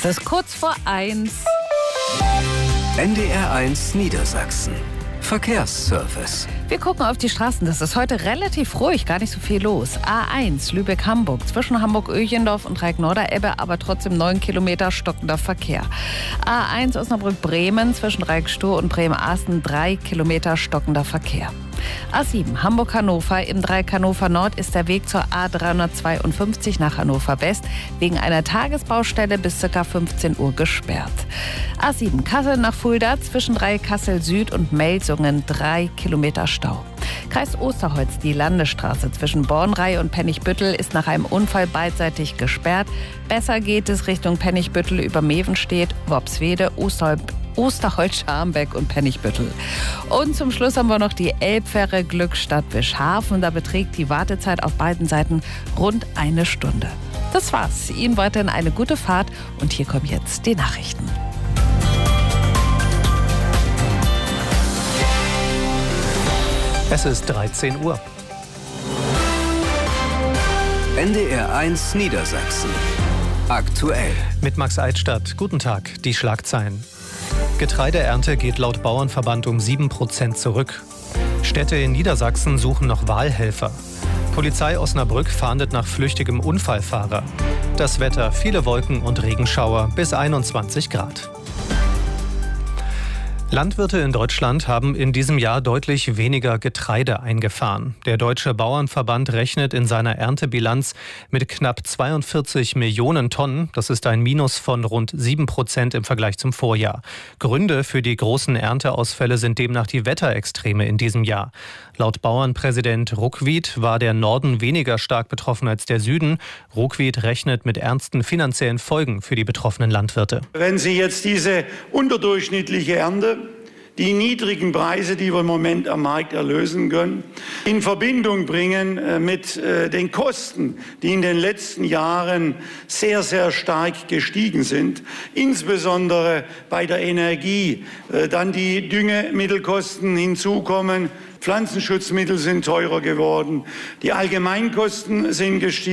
Es ist kurz vor 1. NDR1 Niedersachsen. Verkehrsservice. Wir gucken auf die Straßen. Das ist heute relativ ruhig, gar nicht so viel los. A1 Lübeck-Hamburg, zwischen Hamburg-Öchendorf und Reik-Norderebbe, aber trotzdem 9 Kilometer stockender Verkehr. A1 Osnabrück-Bremen, zwischen Reik-Stur und Bremen-Asten, 3 Kilometer stockender Verkehr. A7 Hamburg-Hannover, im Dreieck Hannover Nord ist der Weg zur A352 nach Hannover West wegen einer Tagesbaustelle bis ca. 15 Uhr gesperrt. A7 Kassel nach Fulda, zwischen Dreieck Kassel Süd und Melsungen, 3 Kilometer Stau. Kreis Osterholz, die Landesstraße zwischen Bornrei und Pennigbüttel ist nach einem Unfall beidseitig gesperrt. Besser geht es Richtung Pennigbüttel über Mevenstedt, Worpswede, Osterholz, Scharmbeck und Pennigbüttel. Und zum Schluss haben wir noch die Elbfähre Glückstadt-Wischhafen. Da beträgt die Wartezeit auf beiden Seiten rund 1 Stunde. Das war's. Ihnen weiterhin eine gute Fahrt und hier kommen jetzt die Nachrichten. Es ist 13 Uhr. NDR1 Niedersachsen. Aktuell. Mit Max Eichstadt. Guten Tag. Die Schlagzeilen. Getreideernte geht laut Bauernverband um 7% zurück. Städte in Niedersachsen suchen noch Wahlhelfer. Polizei Osnabrück fahndet nach flüchtigem Unfallfahrer. Das Wetter, viele Wolken und Regenschauer bis 21 Grad. Landwirte in Deutschland haben in diesem Jahr deutlich weniger Getreide eingefahren. Der Deutsche Bauernverband rechnet in seiner Erntebilanz mit knapp 42 Millionen Tonnen. Das ist ein Minus von rund 7% im Vergleich zum Vorjahr. Gründe für die großen Ernteausfälle sind demnach die Wetterextreme in diesem Jahr. Laut Bauernpräsident Ruckwied war der Norden weniger stark betroffen als der Süden. Ruckwied rechnet mit ernsten finanziellen Folgen für die betroffenen Landwirte. Wenn Sie jetzt diese unterdurchschnittliche Ernte, die niedrigen Preise, die wir im Moment am Markt erlösen können, in Verbindung bringen mit den Kosten, die in den letzten Jahren sehr, sehr stark gestiegen sind, insbesondere bei der Energie, dann die Düngemittelkosten hinzukommen, Pflanzenschutzmittel sind teurer geworden, die Allgemeinkosten sind gestiegen.